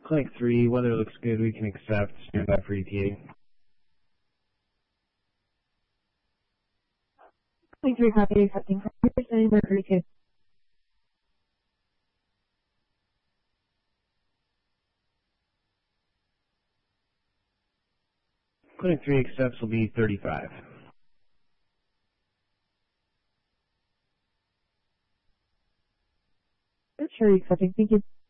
Clinic 3, weather looks good. We can accept. Stand by for ETA. Clinic 3, copy, accepting. Standing by for ETA. Clinic 3 accepts will be 35. Sure, accepting. Thank you.